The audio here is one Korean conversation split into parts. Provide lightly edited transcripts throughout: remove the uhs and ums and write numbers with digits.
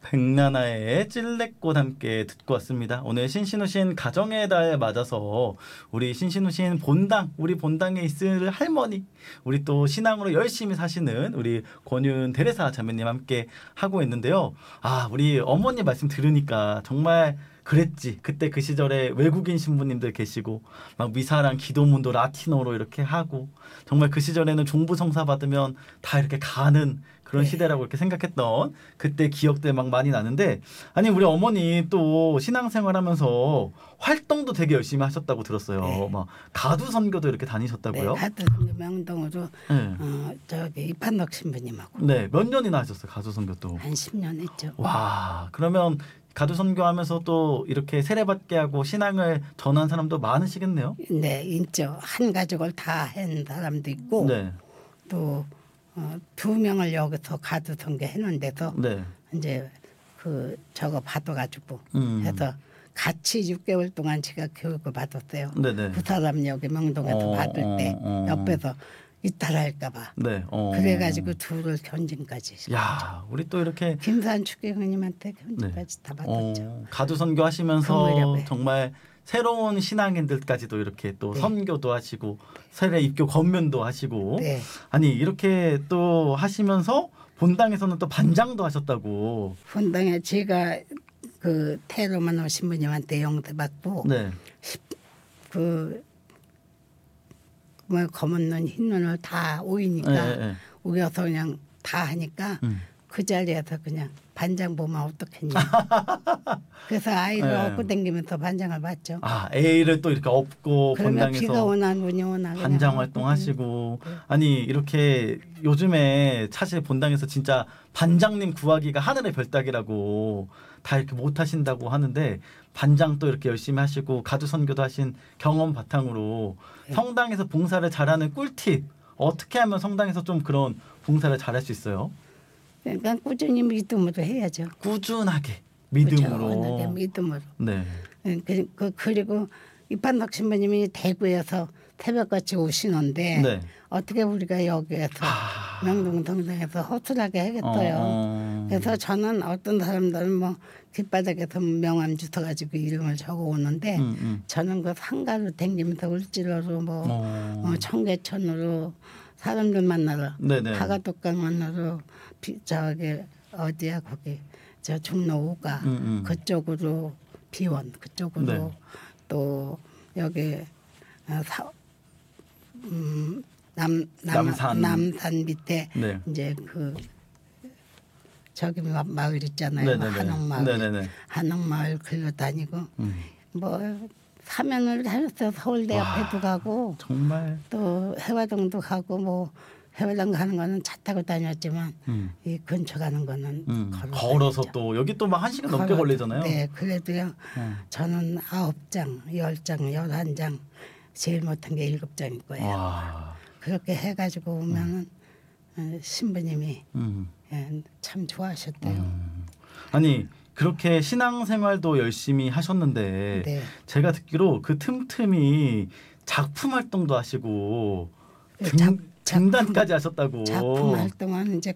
백나나의 찔레꽃 함께 듣고 왔습니다. 오늘 신신우신 가정의 달 맞아서 우리 신신우신 본당, 우리 본당에 있을 할머니, 우리 또 신앙으로 열심히 사시는 우리 권윤 대레사 자매님 함께 하고 있는데요. 아, 우리 어머니 말씀 들으니까 정말 그랬지. 그때 그 시절에 외국인 신부님들 계시고 막 미사랑 기도문도 라틴어로 이렇게 하고 정말 그 시절에는 종부성사 받으면 다 이렇게 가는 그런 시대라고 이렇게 생각했던 그때 기억들 막 많이 나는데, 아니 우리 어머니 또 신앙생활하면서 활동도 되게 열심히 하셨다고 들었어요. 네. 막 가두 선교도 이렇게 다니셨다고요? 네, 가두 선교 명동으로 네. 저기 이판덕 신부님하고 네, 몇 년이나 하셨어요 가두 선교 또? 한 10년 했죠. 와, 그러면 가두 선교하면서 또 이렇게 세례받게 하고 신앙을 전한 사람도 많으시겠네요. 네, 있죠. 한 가족을 다 한 사람도 있고 네, 또 2명을 여기서 가두 선교 해놓은데서 네. 이제 그 저거 받아가지고 해서 같이 6개월 동안 제가 교육을 받았어요. 네네. 그 사람 여기 명동에서 받을 때 옆에서 이탈할까봐. 네. 그래가지고 둘을 견진까지. 야, 우리 또 이렇게 김산 추기형님한테 견진까지 다 받았죠. 가두 선교 하시면서 그 무렵에. 정말 새로운 신앙인들까지도 이렇게 또 네. 선교도 하시고 세례 입교 권면도 하시고 네. 아니 이렇게 또 하시면서 본당에서는 또 반장도 하셨다고. 본당에 제가 그 테러만 오신 분님한테 영대받고 네. 그 뭐 검은 눈 흰 눈을 다 오이니까 네, 네. 우겨서 그냥 다 하니까 그 자리에서 그냥 반장 보면 어떻겠냐. 그래서 아이를 네. 업고 다니면서 반장을 받죠. 아, A를 또 이렇게 업고 그러면 비가 본당에서 오나 눈이 오나 그냥 반장 활동하시고 아니 이렇게 요즘에 사실 본당에서 진짜 반장님 구하기가 하늘의 별따기라고 다 이렇게 못 하신다고 하는데 반장 또 이렇게 열심히 하시고 가두 선교도 하신 경험 바탕으로 성당에서 봉사를 잘하는 꿀팁 어떻게 하면 성당에서 좀 그런 봉사를 잘할 수 있어요? 그러니까 꾸준히 믿음으로 해야죠. 꾸준하게 믿음으로. 꾸준하게 믿음으로. 네. 그리고 이판덕 신부님이 대구에서 새벽같이 오시는데 네. 어떻게 우리가 여기에서 명동 동당에서 허술하게 하겠어요. 그래서 저는 어떤 사람들은 뭐 길바닥에서 명함 주워가지고 이름을 적어 오는데 저는 그 상가로 댕기면서 을지로로 뭐 청계천으로 사람들 만나러 네네. 화가독강 만나러 저기 어디야 거기 저 종로 5가 그쪽으로 비원 그쪽으로 네. 또 여기 남산. 남산 밑에 네. 이제 그 저기 마을 있잖아요. 네네네. 한옥마을. 네네네. 한옥마을 글로 다니고 뭐 사면을 다녔어요. 서울대 앞에도 가고 정말 또 해화동도 가고 뭐 해화동 가는 거는 차 타고 다녔지만 이 근처 가는 거는 걸어서 또 여기 또 막 1시간 넘게 걸리잖아요. 네, 그래도요. 저는 9장, 10장, 11장 제일 못한 게 7장일 거예요. 와. 그렇게 해가지고 오면은 신부님이 참 좋아하셨대요. 아니 그렇게 신앙생활도 열심히 하셨는데 네. 제가 듣기로 그 틈틈이 작품 활동도 하시고 등단까지 하셨다고. 작품 활동은 이제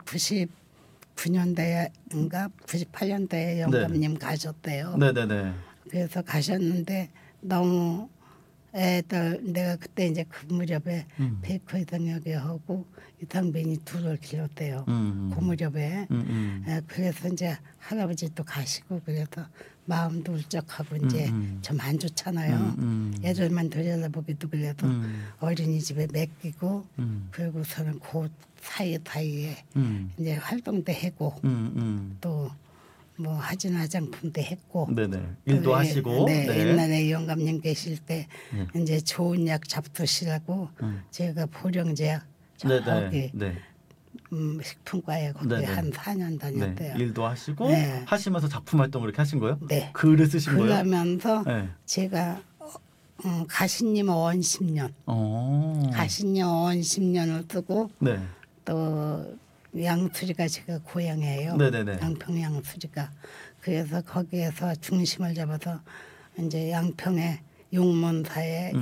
99년대인가 98년대에 영감님 가셨대요. 네네네. 그래서 가셨는데 너무 애들 내가 그때 이제 그 무렵에 베이커 이상혁이 하고 이상빈이 둘을 길렀대요. 그 무렵에 그래서 이제 할아버지도 가시고 그래서 마음도 울적하고 이제 좀 안 좋잖아요. 애들만 들여다보기도 그래도 어린이집에 맡기고 그리고서는 그 사이에 이제 활동도 하고 또 뭐 하진 화장품도 했고 네네. 일도 하시고. 네, 네. 옛날에 영감님 계실 때 이제 좋은 약 잡수시라고 제가 보령제약 저기 네. 식품과에 거기 네네. 한 4년 다녔대요. 네. 일도 하시고 네. 하시면서 작품 활동을 이렇게 하신 거예요? 네. 글을 쓰신 거예요? 그러면서 네. 제가 가신님 원 10년 가신님 원 10년을 쓰고 네. 또 양수리가 제가 고향이에요. 네네네. 양평 양수리가. 그래서 거기에서 중심을 잡아서 이제 양평의 용문사에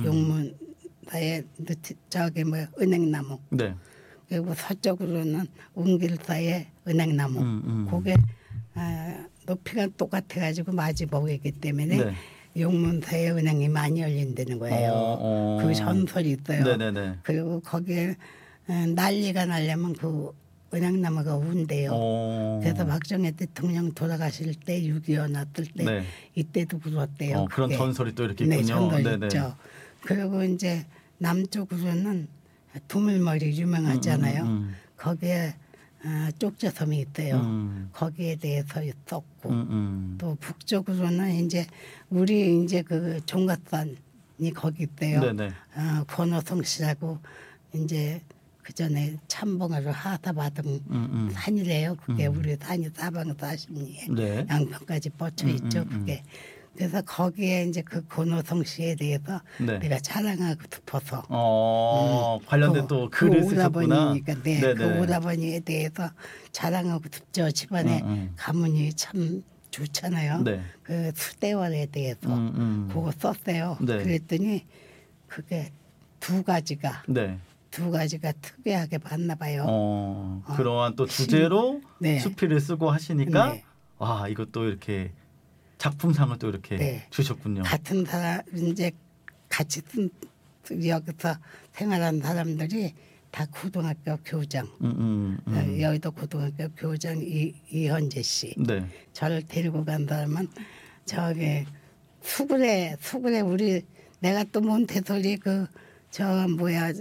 저기 뭐 은행나무. 네. 그리고 서쪽으로는 운길사의 은행나무. 그게 높이가 똑같아가지고 마주보기이기 때문에 네. 용문사에 은행이 많이 열린다는 거예요. 그 전설이 있어요. 네네네. 그리고 거기에 난리가 나려면 그 은행나무가 운대요. 그래서 박정희 대통령 돌아가실 때 6.25 났을 때 네. 이때도 불었대요. 그런 그게. 전설이 또 이렇게 네, 있군요. 전설 네네. 있죠. 그리고 이제 남쪽으로는 두물머리 유명하잖아요. 거기에 쪽저섬이 있어요. 거기에 대해서 썼고 또 북쪽으로는 이제 우리 이제 그 종갓산이 거기 있대요. 네네. 권호성 씨라고 이제 그 전에 참봉하러 하사받은 산이래요. 그게 우리 산이 사방 40리에 네. 양평까지 뻗쳐 있죠. 그게. 그래서 거기에 이제 그 권호성 씨에 대해서 네. 내가 자랑하고 싶어서 관련된 또 글을 쓰셨구나. 오라버니니까 네, 그 오라버니에 대해서 자랑하고 싶죠. 집안에 가문이 참 좋잖아요. 네. 그 수대원에 대해서 그거 썼어요. 네. 그랬더니 그게 두 가지가 네. 특이하게 봤나 봐요. 그러한 또 주제로 네. 수필을 쓰고 하시니까 네. 와 이것도 이렇게 작품상을 또 이렇게 네. 주셨군요. 같은 사람 이제 같이 여기서 생활한 사람들이 다 고등학교 교장. 여의도 고등학교 교장 이현재 씨. 네. 저를 데리고 간 사람은 저기 수구레 우리 내가 또 몬테소리 그 저 뭐야